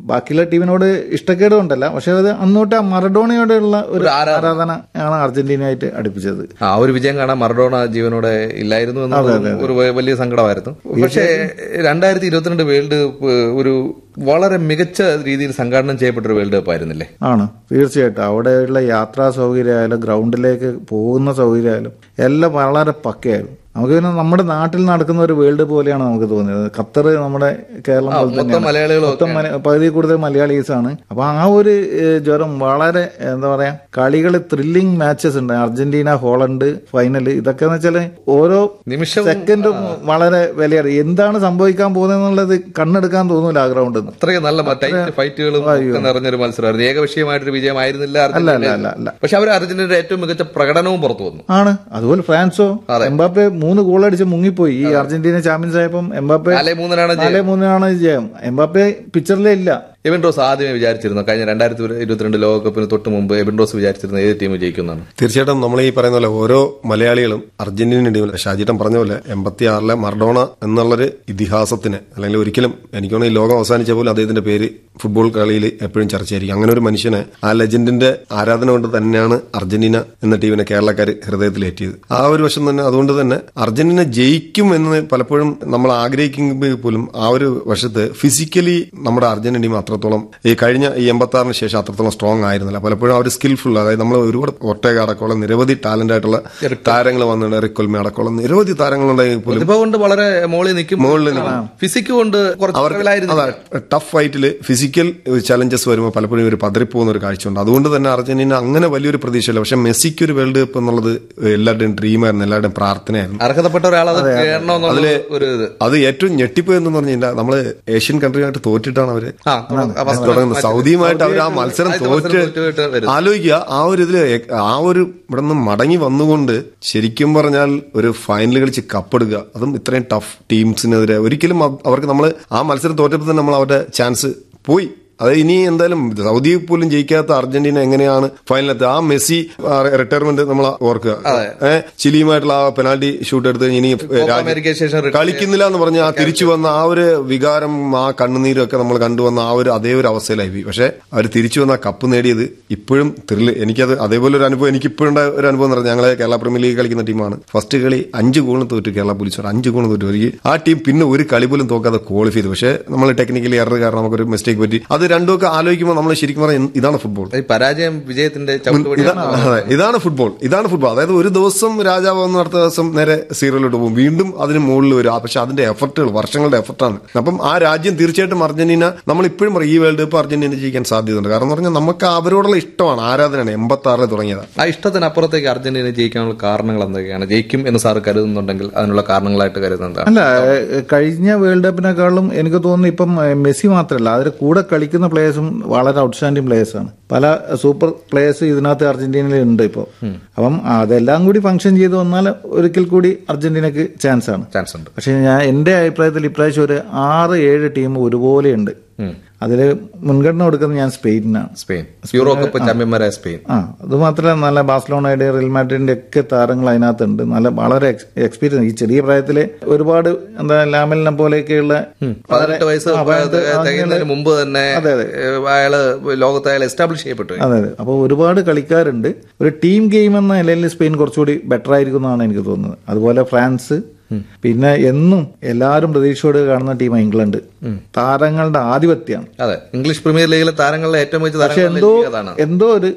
ബാക്കിയുള്ള ടീമിനോട് ഇഷ്ടക്കേട് കൊണ്ടല്ല, പക്ഷെ അത് അന്നോട്ട് ആ മറഡോണയോടെയുള്ള ഒരു ആരാധന ആണ് അർജന്റീനയായിട്ട് അടുപ്പിച്ചത്. ആ ഒരു വിജയം കാണാൻ മറഡോണ ജീവനോടെ ഇല്ലായിരുന്നു എന്നത് ഒരു വലിയ സങ്കടമായിരുന്നു. പക്ഷേ 2022 വേൾഡ് കപ്പ് ഒരു വളരെ മികച്ച രീതിയിൽ സംഘാടനം ചെയ്യപ്പെട്ടൊരു വേൾഡ് കപ്പ് ആയിരുന്നില്ലേ? ആണ്, തീർച്ചയായിട്ടും. അവിടെയുള്ള യാത്രാ സൗകര്യമായാലും ഗ്രൗണ്ടിലേക്ക് പോകുന്ന സൗകര്യമായാലും എല്ലാം വളരെ പക്കയായിരുന്നു. നമുക്ക് പിന്നെ നമ്മുടെ നാട്ടിൽ നടക്കുന്ന ഒരു വേൾഡ് കപ്പ് പോലെയാണ് നമുക്ക് തോന്നിയത്. ഖത്തർ നമ്മുടെ കേരളം പോലെ തന്നെയാണ്, പകുതി കൂടുതൽ മലയാളീസാണ്. അപ്പൊ ആ ഒരു ജ്വരം വളരെ എന്താ പറയാ, കളികൾ ത്രില്ലിംഗ് മാച്ചസ് ഉണ്ട്. അർജന്റീന ഹോളണ്ട് ഫൈനൽ, ഇതൊക്കെ എന്ന് വെച്ചാല് ഓരോ സെക്കൻഡും വളരെ വിലയേറി. എന്താണ് സംഭവിക്കാൻ പോകുന്നത് എന്നുള്ളത് കണ്ണെടുക്കാൻ തോന്നൂല ആ ഗ്രൗണ്ടിൽ നിന്ന്. അത്രയും നല്ല ഫൈറ്റുകളും നിറഞ്ഞൊരു മത്സരമായിരുന്നു. ഏകപക്ഷീയമായിട്ടൊരു വിജയമായിരുന്നില്ല. അല്ല. പക്ഷെ അവർ അർജന്റീനയുടെ ഏറ്റവും മികച്ച പ്രകടനവും പുറത്തു വന്നു ആണ്. അതുപോലെ ഫ്രാൻസോ, എംബാപ്പെ 3 ഗോളടിച്ച് മുങ്ങിപ്പോയി. ഈ അർജന്റീന ചാമ്പ്യൻസ് ആയപ്പോൾ എംബാപ്പെ 4-3 ജയം. എംബാപ്പെ പിക്ചറിലേ ഇല്ല. എബിൻ റോസ് ആദ്യമേ വിചാരിച്ചിരുന്നു കഴിഞ്ഞ 2022 ലോകകപ്പിന് തൊട്ട് മുമ്പ് എബിൻ റോസ് വിചാരിച്ചിരുന്നു ഏത് ടീം ജയിക്കുന്നതാണ്? തീർച്ചയായിട്ടും നമ്മൾ ഈ പറയുന്ന പോലെ ഓരോ മലയാളികളും അർജന്റീന ടീമിൽ, ഷാജിട്ടൻ പറഞ്ഞ പോലെ 86 മറഡോണ എന്നുള്ളൊരു ഇതിഹാസത്തിന്, അല്ലെങ്കിൽ ഒരിക്കലും എനിക്ക് തോന്നുന്നു ഈ ലോകം അവസാനിച്ച പോലും അദ്ദേഹത്തിന്റെ പേര് ഫുട്ബോൾ കളിയിൽ എപ്പോഴും ചർച്ചയായിരിക്കും. അങ്ങനെ ഒരു മനുഷ്യനെ, ആ ലെജൻഡിന്റെ ആരാധന കൊണ്ട് തന്നെയാണ് അർജന്റീന എന്ന ടീമിനെ കേരളക്കാർ ഹൃദയത്തിലേറ്റിയത്. ആ ഒരു വശം തന്നെ, അതുകൊണ്ട് തന്നെ അർജന്റീന ജയിക്കും എന്ന് പലപ്പോഴും നമ്മൾ ആഗ്രഹിക്കുമ്പോൾ പോലും ആ ഒരു വശത്ത് ഫിസിക്കലി നമ്മുടെ അർജന്റീന ടീം അത്രത്തോളം ഈ കഴിഞ്ഞ 86 ശേഷം അത്രത്തോളം സ്ട്രോങ് ആയിരുന്നില്ല. പലപ്പോഴും അവർ സ്കിൽഫുൾ, അതായത് നമ്മൾ ഒരുപാട് ഒട്ടേക അടക്കമുള്ള നിരവധി ടാലന്റ് ആയിട്ടുള്ള താരങ്ങൾ വന്നിട്ടുണ്ട്. എറിക് കൊൽമെ അടക്കമുള്ള നിരവധി താരങ്ങളുണ്ടെങ്കിൽ പോലും വളരെ മുകളിൽ നിൽക്കും. ഫിസിക് കൊണ്ട് ടഫ് ഫൈറ്റില് ഫിസിക്കൽ ചലഞ്ചസ് വരുമ്പോൾ പലപ്പോഴും ഒരു പതറിപ്പോകുന്ന ഒരു കാഴ്ചയുണ്ട്. അതുകൊണ്ട് തന്നെ അർജന്റീന അങ്ങനെ വലിയൊരു പ്രതീക്ഷയില്ല. പക്ഷെ മെസ്സിക്ക് ഒരു വേൾഡ് കപ്പ് എന്നുള്ളത് എല്ലാവരുടെയും ഡ്രീമായിരുന്നു, എല്ലാവരുടെയും പ്രാർത്ഥനയായിരുന്നു. അർഹതപ്പെട്ട ഒരാൾ അതില് അത് ഏറ്റവും ഞെട്ടിപ്പോയെന്ന് പറഞ്ഞു കഴിഞ്ഞാൽ നമ്മള് ഏഷ്യൻ കൺട്രിയായിട്ട് തോറ്റിട്ടാണ് അവര് തുടങ്ങുന്നത്. സൗദിയുമായിട്ട് അവർ ആ മത്സരം തോറ്റ് ആലോചിക്കുക. ആ ഒരു ഇതില് ആ ഒരു ഇവിടെ നിന്ന് മടങ്ങി വന്നുകൊണ്ട് ശരിക്കും പറഞ്ഞാൽ ഒരു ഫൈനൽ കളിച്ച് കപ്പെടുക, അതും ഇത്രയും ടഫ് ടീംസിനെതിരെ, ഒരിക്കലും അവർക്ക് നമ്മൾ ആ മത്സരം തോറ്റപ്പോൾ തന്നെ നമ്മൾ അവരുടെ ചാൻസ് പോയി. അത് ഇനി എന്തായാലും സൗദി പോലും ജയിക്കാത്ത അർജന്റീന എങ്ങനെയാണ് ഫൈനലെത്തുക? ആ മെസ്സി റിട്ടയർമെന്റ് നമ്മൾ ഓർക്കുക. ചിലിയുമായിട്ടുള്ള ആ പെനാൽറ്റി ഷൂട്ട് എടുത്ത് ഇനി കളിക്കുന്നില്ല എന്ന് പറഞ്ഞ് ആ തിരിച്ചു വന്ന ആ ഒരു വികാരം, ആ കണ്ണുനീരും ഒക്കെ നമ്മൾ കണ്ടുവന്ന ആ ഒരു അതേ ഒരു അവസ്ഥയിലായി പോയി. പക്ഷെ അവർ തിരിച്ചു വന്ന കപ്പ് നേടിയത് ഇപ്പോഴും എനിക്കത് അതേപോലെ ഒരു അനുഭവം എനിക്കിപ്പോഴുണ്ടായ ഒരു അനുഭവം എന്ന് പറഞ്ഞാൽ, ഞങ്ങളെ കേരള പ്രീമിയർ ലീഗ് കളിക്കുന്ന ടീമാണ്. ഫസ്റ്റ് കളി 5 ഗോളിന് തോറ്റു കേരള പോലീസ്, 5 ഗോളിന് തോറ്റു. ആ ടീം പിന്നെ ഒരു കളി പോലും തോക്കാതെ ക്വാളിഫൈ ചെയ്തു. പക്ഷെ നമ്മൾ ടെക്നിക്കലി എറർ കാരണം നമുക്കൊരു മിസ്റ്റേക്ക് പറ്റി. അത് രണ്ടുമൊക്കെ ആലോചിക്കുമ്പോൾ നമ്മൾ ശരിക്കും പറഞ്ഞാൽ ഇതാണ് ഫുട്ബോൾ. പരാജയം വിജയത്തിന്റെ ഇതാണ് ഫുട്ബോൾ. അതായത് ഒരു ദിവസം രാജാവ് അടുത്ത ദിവസം നേരെ സീറോയിലോട്ട് പോകും, വീണ്ടും അതിന് മുകളിൽ വരും. പക്ഷെ അതിന്റെ എഫർട്ടുകൾ വർഷങ്ങളുടെ എഫർട്ടാണ്. അപ്പം ആ രാജ്യം തീർച്ചയായിട്ടും അർജന്റീന, നമ്മൾ ഇപ്പോഴും പറയും ഈ വേൾഡ് കപ്പ് അർജന്റീന ജയിക്കാൻ സാധ്യതയുണ്ട്. കാരണം എന്ന് പറഞ്ഞാൽ നമുക്ക് അവരോടുള്ള ഇഷ്ടമാണ്, ആരാധനയാണ്. 86 തുടങ്ങിയത്. ആ ഇഷ്ടത്തിനപ്പുറത്തേക്ക് അർജന്റീന ജയിക്കാനുള്ള കാരണങ്ങൾ എന്തൊക്കെയാണ്? ജയിക്കും എന്ന് സാർ കരുതുന്നുണ്ടെങ്കിൽ അതിനുള്ള കാരണങ്ങളായിട്ട് കരുതുന്നുണ്ട്? അല്ല, കഴിഞ്ഞ വേൾഡ് കപ്പിനെക്കാളും എനിക്ക് തോന്നുന്നു ഇപ്പം മെസ്സി മാത്രമല്ല, അതിൽ കൂടെ കളിക്കുന്ന പ്ലേയേഴ്സും വളരെ ഔട്ട്സ്റ്റാൻഡിംഗ് പ്ലേയേഴ്സാണ്. പല സൂപ്പർ പ്ലേയേഴ്സ് ഇതിനകത്ത് അർജന്റീനയിൽ ഉണ്ട് ഇപ്പോൾ. അപ്പം അതെല്ലാം കൂടി ഫംഗ്ഷൻ ചെയ്ത് വന്നാൽ ഒരിക്കൽ കൂടി അർജന്റീനക്ക് ചാൻസ് ഉണ്ട്. പക്ഷെ എന്റെ അഭിപ്രായത്തിൽ ഇപ്രാവശ്യം ഒരു 6-7 ടീം ഒരുപോലെയുണ്ട്. അതില് മുൻഗണന കൊടുക്കുന്നത് ഞാൻ സ്പെയിൻ യൂറോ കപ്പ് ചാമ്പ്യന്മാരായ സ്പെയിൻ. അത് മാത്രമല്ല നല്ല ബാഴ്സലോണയുടെ, റിയൽ മാഡ്രിഡിന്റെ ഒക്കെ താരങ്ങൾ അതിനകത്തുണ്ട്. വളരെ എക്സ്പീരിയൻസ്. ഈ ചെറിയ പ്രായത്തിലെ ഒരുപാട് ലാമലിനെ പോലെയൊക്കെയുള്ള 18 വയസ്സ് മുമ്പ് തന്നെ അയാള് ലോകത്ത് അയാൾ എസ്റ്റാബ്ലിഷ് ചെയ്യപ്പെട്ടു. അതെ. അപ്പോൾ ഒരുപാട് കളിക്കാരുണ്ട്. ഒരു ടീം ഗെയിം എന്ന നിലയിൽ സ്പെയിൻ കുറച്ചുകൂടി ബെറ്റർ ആയിരിക്കും എന്നാണ് എനിക്ക് തോന്നുന്നത്. അതുപോലെ ഫ്രാൻസ്, പിന്നെ എന്നും എല്ലാവരും പ്രതീക്ഷയോട് കാണുന്ന ടീം ഇംഗ്ലണ്ട്. താരങ്ങളുടെ ആധിപത്യമാണ്. അതെ, ഇംഗ്ലീഷ് പ്രീമിയർ ലീഗിലെ താരങ്ങളുടെ ഏറ്റവും മികച്ച. പക്ഷെ എന്തോ ഒരു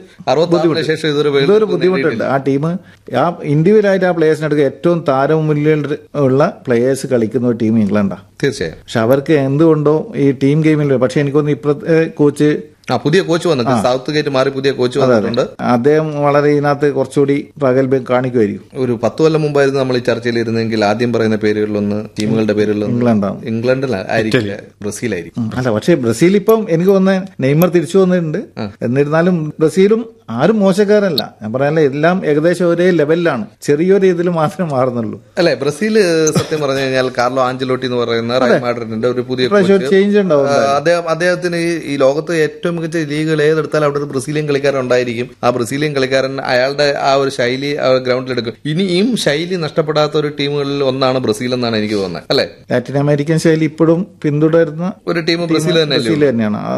ബുദ്ധിമുട്ടുണ്ട്. ആ ടീം ആ ഇൻഡിവിജ്വലായിട്ട് ആ പ്ലേയേഴ്സിനെ എടുക്കുക, ഏറ്റവും താരമൂല്യമുള്ള പ്ലേയേഴ്സ് കളിക്കുന്ന ഒരു ടീം ഇംഗ്ലണ്ടാണ് തീർച്ചയായും. പക്ഷെ അവർക്ക് എന്തുകൊണ്ടോ ഈ ടീം ഗെയിമിൽ, പക്ഷെ എനിക്കൊന്ന് ഇപ്പോഴത്തെ കോച്ച്, പുതിയ കോച്ച് വന്നിട്ടുണ്ട്, സൗത്ത് ഗേറ്റ് മാറി പുതിയ കോച്ച് വന്നിട്ടുണ്ട്. അദ്ദേഹം വളരെ ഇതിനകത്ത് കുറച്ചുകൂടി പ്രഗത്ഭം കാണിക്കുമായിരിക്കും. ഒരു 10 കൊല്ലം മുമ്പായിരുന്നു നമ്മൾ ഈ ചർച്ചയിൽ ഇരുന്നെങ്കിൽ ആദ്യം പറയുന്ന പേരുകളിലൊന്ന്, ടീമുകളുടെ പേരുകളിലൊന്ന് ഇംഗ്ലണ്ടിലായിരിക്കില്ല, ബ്രസീലായിരിക്കും. അല്ല, പക്ഷേ ബ്രസീൽ ഇപ്പം എനിക്ക് തോന്നുന്നത് നെയ്മർ തിരിച്ചു വന്നിട്ടുണ്ട്. എന്നിരുന്നാലും ബ്രസീലും ആരും മോശക്കാരല്ല. ഞാൻ പറയാനല്ല, എല്ലാം ഏകദേശം ഒരേ ലെവലിലാണ്. ചെറിയൊരു ഇതിൽ മാത്രമേ മാറുന്നുള്ളൂ. അല്ലേ, ബ്രസീല് സത്യം പറഞ്ഞു കഴിഞ്ഞാൽ കാർലോ ആഞ്ചലോട്ടി എന്ന് പറയുന്ന റയൽ മാഡ്രിഡിന്റെ ഒരു പുതിയ ചേഞ്ച് ഉണ്ടാവും. അദ്ദേഹത്തിന് ഈ ലോകത്ത് ഏറ്റവും മികച്ച ലീഗുകൾ ഏതെടുത്താൽ അവിടെ ഒരു ബ്രസീലിയൻ കളിക്കാരൻ ഉണ്ടായിരിക്കും. ആ ബ്രസീലിയൻ കളിക്കാരൻ അയാളുടെ ആ ഒരു ശൈലി ഗ്രൗണ്ടിലെടുക്കും. ഇനിയും ശൈലി നഷ്ടപ്പെടാത്ത ഒരു ടീമുകളിൽ ഒന്നാണ് ബ്രസീൽ എന്നാണ് എനിക്ക് തോന്നുന്നത്. അല്ലെ, ലാറ്റിൻ അമേരിക്കൻ ശൈലി ഇപ്പോഴും പിന്തുടരുന്ന ഒരു ടീം ബ്രസീൽ തന്നെയാണ്.